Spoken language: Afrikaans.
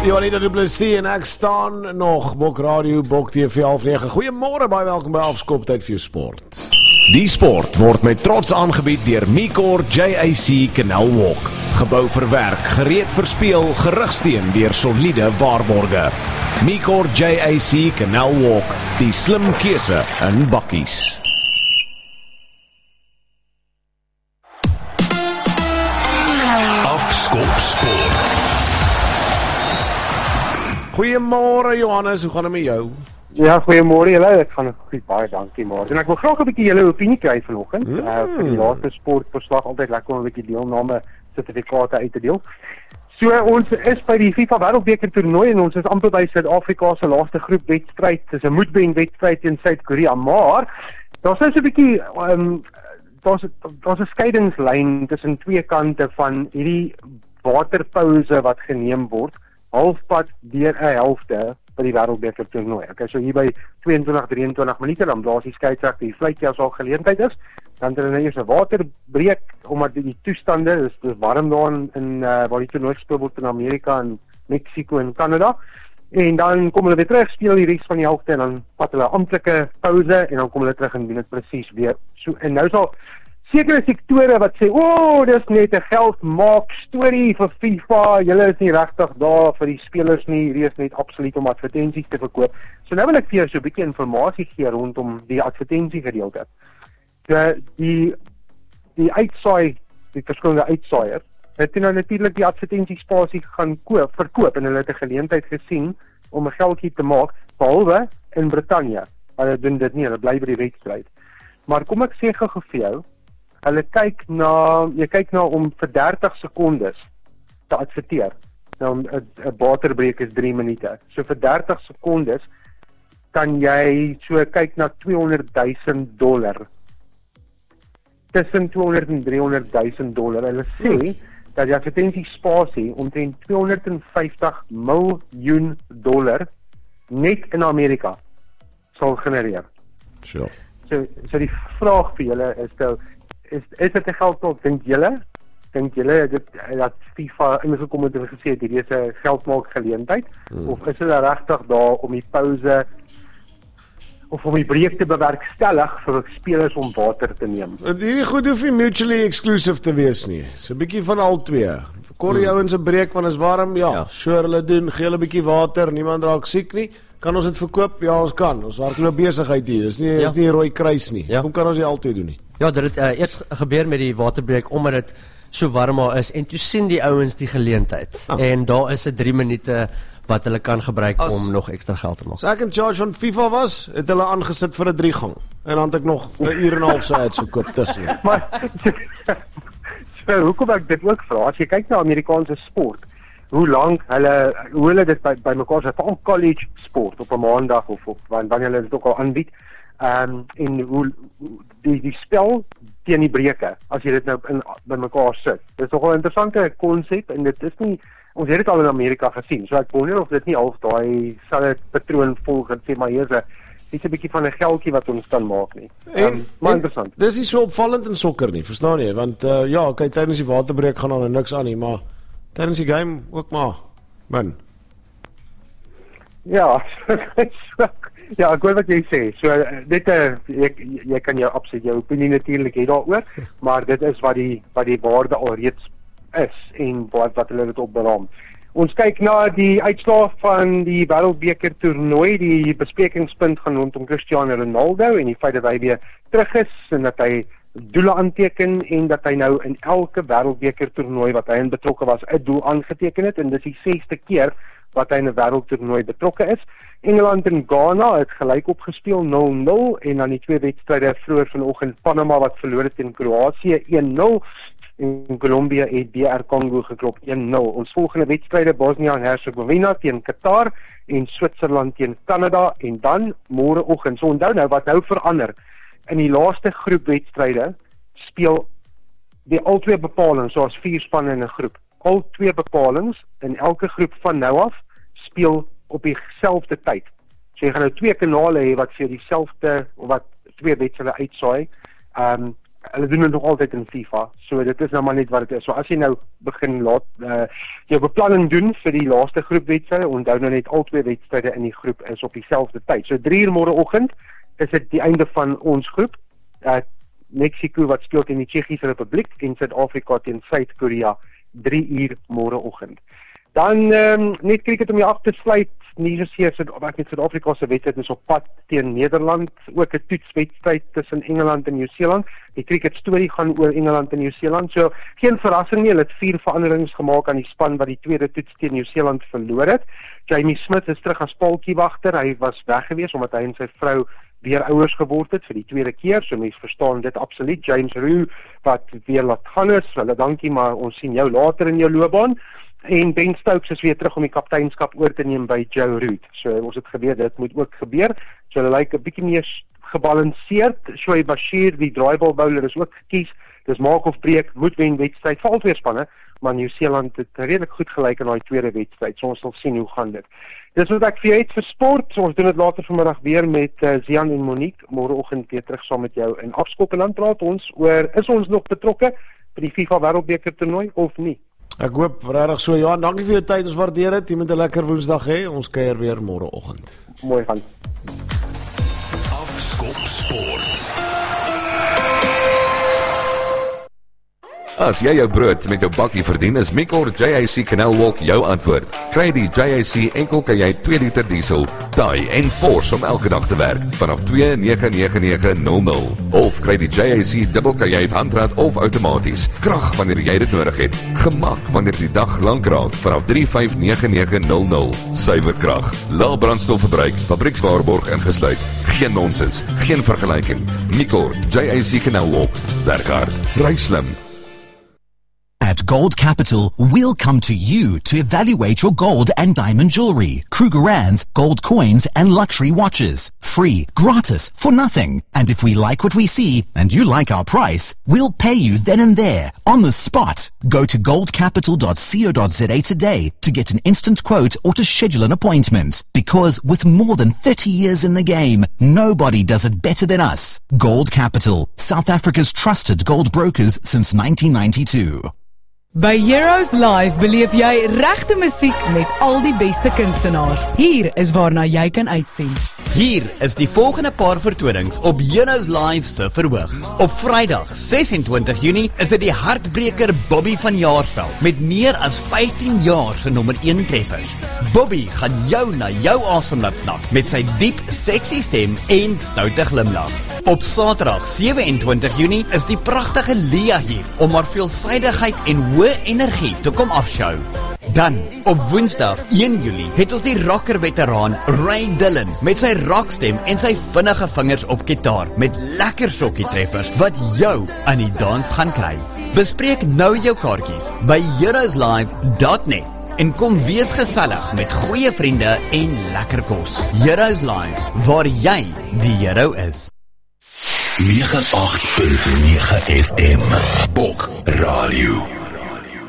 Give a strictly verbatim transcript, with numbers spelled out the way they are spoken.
Johanita Du Plessis en ek staan nog Bok Radio, Bok T V half nege. Goeiemôre, baie welkom by Afskop Tyd vir jou sport. Die sport word met trots aangebied deur Micor J A C Canal Walk. Gebou vir werk, gereed vir speel, gerugsteen deur soliede waarborge. Micor J A C Canal Walk, die slim keuse in bakkies. Afskop Sport. Goeiemôre Johannes, hoe gaan dit met jou? Ja, goeiemôre julle, ek gaan goed, baie dankie maar. En ek wil graag 'n bietjie julle opinie kry vanoggend. Mm. Uh, vir die laaste sportverslag altyd lekker om 'n bietjie deelname sertifikate uit te deel. So ons is by die FIFA Wêreldbeker toernooi en ons is amper by Suid-Afrika se laaste groepwedstryd. Dit is 'n moedbring wedstryd teen Suid-Korea, maar daar's nou so 'n bietjie um, daar's daar's 'n skeidingslyn tussen twee kante van hierdie waterpouse wat geneem word. Halfpad deur 'n helfte by die Wêreldbeker toernooi. Okay, so hier by tweeëntwintig drieëntwintig minute dan blaas die skeieregter die fluitjie as al geleentheid is. Dan het hulle nou eers 'n waterbreek omdat die, die toestande is dis warm daar in, in uh, waar die toernooi gespeel word in Amerika en Mexico en Kanada. En dan kom hulle weer terug, speel die res van die helfte en dan vat hulle 'n amptelike pouse en dan kom hulle terug en doen dit presies weer. So en nou sal sekere sektore wat sê, o, oh, dis net 'n geldmaak storie vir FIFA, julle is nie regtig daar vir die spelers nie, hierdie is net absoluut om advertensies te verkoop. So nou wil ek vir jou so 'n bietjie inligting gee rondom die advertensiegedeelte. Die die die uitsaai, die verskillende uitsaaiers, het nou natuurlik die advertensiespasie gaan koop, verkoop en hulle het 'n geleentheid gesien om 'n geldjie te maak, behalwe in Brittanje. Hulle doen dit nie, hulle bly by die wedstryd. Maar kom ek sê gou vir jou, hulle kyk na, jy kyk na om vir dertig sekondes te adverteer. Nou 'n waterbreek is drie minute. So vir dertig sekondes kan jy so kyk na tweehonderd duisend dollar. Tussen tweehonderd en driehonderd duisend dollar. Hulle sê dat die advertensiespasie omtrent tweehonderd vyftig miljoen dollar net in Amerika sal genereer. Sure. So so die vraag vir julle is nou, Is, is dit 'n geldmaak, dink julle? Dink julle dit dat FIFA ingekom het en gesê het hierdie is 'n geldmaak geleentheid? Hmm. Of is hulle regtig daar om die pouse of om die breek te bewerkstellig vir spelers om water te neem? Hierdie goed hoef nie mutually exclusive te wees nie. So 'n bietjie van al twee. Kor die ouens 'n breek want is warm, ja, ja. Sure hulle doen, gee hulle 'n bietjie water, niemand raak siek nie. Kan ons dit verkoop? Ja, ons kan. Ons hardloop besigheid hier. Dis nie ja. is nie Rooi Kruis nie. Ja. Hoe kan ons dit altyd doen nie? Ja, dit het uh, eers gebeur met die waterbreek omdat dit so warm maar is en toe sien die ouens die geleentheid. Ah. En daar is 'n drie minute wat hulle kan gebruik As, om nog ekstra geld te maak. So ek in charge van FIFA was, het hulle aangesit vir 'n drie gang. En dan het ek nog 'n uur en 'n half se ads verkoop tussen. Maar so, hoekom ek dit ook vra, as jy kyk na Amerikaanse sport, hoe lank hulle hoe hulle dit by by mekaar sit, veral college sport op 'n maandag of op wanneer hulle dit ook al aanbied. Ehm um, en hoe die die spel teen die breuke as jy dit nou in by mekaar sit. Dis nogal 'n interessante konsep en dit is nie ons het dit al in Amerika gesien. So ek wonder of dit nie half daai selfe patroon volg en sê maar hier's 'n dis 'n bietjie van 'n geldjie wat ons kan maak nie. En, um, maar en, interessant. Dis nie so opvallend in sokker nie, verstaan jy? Want uh, ja, kyk tydens die waterbreek gaan dan niks aan nie, maar tydens die game ook maar man. Ja, ja, ek hoor wat jy sê. So dit uh, jy, jy kan jou absoluut jou opinie natuurlik hê daaroor, maar dit is wat die wat die waarde alreeds is en wat wat hulle dit op beraam. Ons kyk na die uitslae van die Wêreldbeker toernooi, die besprekingspunt gaan rondom Cristiano Ronaldo en die feit dat hy weer terug is en dat hy doele aanteken en dat hy nou in elke Wêreldbeker toernooi wat hy in betrokke was, 'n doel aangeteken het en dis die sesde keer wat hy in 'n wêreldtoernooi betrokke is. Engeland en Ghana het gelyk opgespeel nul nul en dan die twee wedstryde vroeër vanoggend Panama wat verloor het teen Kroasie een nul en Colombia het D R Congo geklop een nul. Ons volgende wedstryde Bosnia en Herzegovina teen Qatar en Switserland teen Kanada en dan môreoggend. So onthou nou wat nou verander. In die laaste groep wedstryde speel die al twee bepalings, so as vier spanne in 'n groep. Al twee bepalings in elke groep van nou af speel op dieselfde tyd. So jy gaan nou twee kanale hê wat vir dieselfde of wat twee wedstryde uitsaai. Um hulle doen dit nog altyd in FIFA, so dit is nou maar net wat dit is. So as jy nou begin laat uh, jou beplanning doen vir die laaste groepwedstryde, onthou nou net al twee wedstryde in die groep is op dieselfde tyd. So drie uur môreoggend is dit die einde van ons groep. Uh, Mexico wat speel teen die Tsjechiese Republiek en Suid-Afrika teen Suid-Korea drie uur môreoggend. Dan um, net cricket om jou af te sluit, nie soseer ek met Suid-Afrika se wedstryd is op pad teen Nederland, ook 'n toetswedstryd tussen Engeland en Nieu-Seeland. Die cricket storie gaan oor Engeland en Nieu-Seeland, so geen verrassing nie, hulle het vier veranderings gemaak aan die span wat die tweede toets teen Nieu-Seeland verloor het. Jamie Smith is terug as paaltjiewagter, hy was weg gewees omdat hy en sy vrou weer ouers geword het vir die tweede keer, so mense verstaan dit absoluut. James Roux wat weer laat gaan is, hulle dankie, maar ons sien jou later in jou loopbaan. En Ben Stokes is weer terug om die kapteinskap oor te neem by Joe Root. So ons het geweet dit moet ook gebeur. So hulle lyk 'n bietjie meer gebalanseerd. Shoaib Bashir, die draaibal bowler, is ook gekies. Dis maak of breek, moet wen wedstryd vir al twee spanne, maar Nieu-Seeland het redelik goed gelyk in daai tweede wedstryd. So ons sal sien hoe gaan dit. Dis wat ek vir jou het vir sport. So ons doen dit later vanmiddag weer met uh, Zian en Monique. Môreoggend weer terug saam met jou in Afskop en dan praat ons oor is ons nog betrokke by die FIFA Wêreldbeker toernooi of nie. Ek hoop regtig so. Johan, dankie vir jou tyd. Ons waardeer dit. Jy moet 'n lekker Woensdag hê. Ons kuier weer môreoggend. Mooi gaan. Afskop Sport. As jy jou brood met jou bakkie verdien, is Micor J A C Canal Walk jou antwoord. Kry die J A C enkel kajuit twee liter diesel, taai en force om elke dag te werk vanaf twee nege nege nege nul nul. Of kry die J A C dubbel kajuit handrat of outomaties. Krag wanneer jy dit nodig het. Gemak wanneer die dag lank raak vanaf drie vyf nege nege nul nul. Suiwer krag, lae brandstofverbruik, fabriekswaarborg ingesluit. Geen nonsens, geen vergelyking. Micor J A C Canal Walk. Werk hard, ry slim. At Gold Capital, we'll come to you to evaluate your gold and diamond jewelry, Krugerrands, gold coins, and luxury watches. Free, gratis, for nothing. And if we like what we see, and you like our price, we'll pay you then and there, on the spot. Go to gold capital dot co dot za today to get an instant quote or to schedule an appointment. Because with more than thirty years in the game, nobody does it better than us. Gold Capital, South Africa's trusted gold brokers since nineteen ninety-two. By Heroes Live beleef jy regte musiek met al die beste kunstenaars. Hier is waarna jy kan uitsien. Hier is die volgende paar vertonings op Heroes Live se verhoog. Op Vrydag, ses en twintig Junie, is dit die hartbreker Bobby van Jaarsveld met meer as vyftien jaar se nommer een treffers. Bobby gaan jou na jou asem laat snap met sy diep, sexy stem en stoute glimlag. Op Saterdag, sewe en twintig Junie, is die pragtige Lia hier om haar veelsidigheid en hoë energie te kom afshow. Dan, op Woensdag, een Julie, het ons die rocker veteraan Ray Dillon met sy rockstem en sy vinnige vingers op gitaar met lekker sokkie treffers wat jou aan die dans gaan kry. Bespreek nou jou kaartjies by heroes live dot net en kom wees gesellig met goeie vriende en lekker kos. Heroes Live, waar jy die hero is. nege agt punt nege F M Bok Radio.